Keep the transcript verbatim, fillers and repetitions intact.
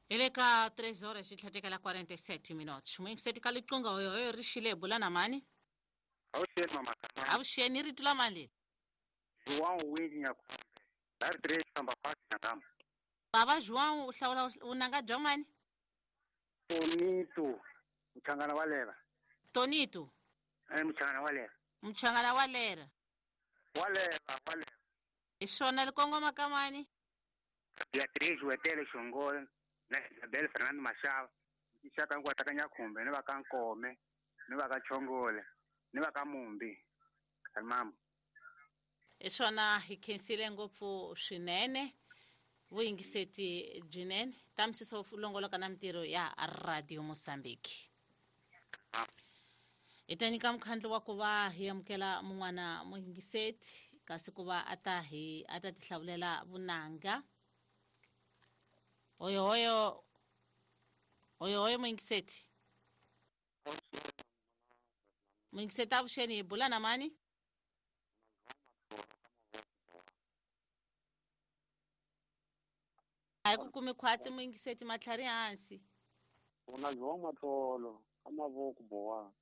Eleka tres horas xitlhatekela quarenta e sete minutos. Xumuingiseti ka liqunga hoyohoyo ri xile bula na mani? Avuxeni mama Kamani. Avuxeni ri tula mali. João Winnie Nyakhombe. Dari three famba phasi Nyangama. Baba João u hlawula vunanga bya mani? Tonito. Muchangana wa leva. Tonito. Eh muchangana wa leva. Muchangana wa lera. Wa leva, wa leva. Hi swona likongoma ka mani? Beatrice Wetele Shongole. Na Isabel Fernando Mashava. Ishaka ngwata ka Nyakhombe ni va ka Nkome, ni va ka Chongole, ni va ka Mumbi. Mama. Hi swona hi khensile ngopfu swinene. Vuyingiseti byinene ta misiso longoloka na mintirho ya Radio Mozambique. Ita nyika mkhandlo wa ku va hi amukela mun'wana muyingiseti kasi ku va ata hi ata ti hlawulela vunanga. Hoyo hoyo hoyo hoyo muyingiseti. Muyingiseti avuxeni hi bula na mani? Hayi ku kumi khwatsi muyingiseti matlhari hansi. Una João Matholo, amavoko bowa.